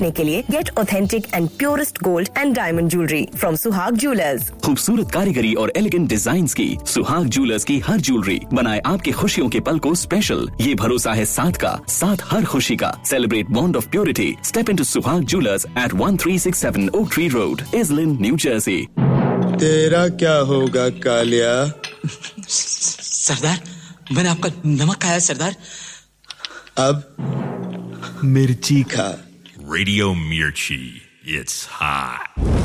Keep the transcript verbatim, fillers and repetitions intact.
रखने के लिए gate authentic and purest gold and diamond jewellery from सुहाग ज्वेलर्स। खूबसूरत कारीगरी और एलिगेंट डिजाइन्स की सुहाग ज्वेलर्स की हर ज्वेलरी बनाए आपके खुशियों के पल को स्पेशल। ये भरोसा है साथ का, साथ हर खुशी का। Celebrate bond of purity. Step into सुहाग jewellers eight one three six seven oak tree road, इजलिन, new Jersey. तेरा क्या होगा कालिया? सरदार, मैंने आपका नमक खाया सरदार। अब मिर्ची खा। Radio Mirchi. It's hot.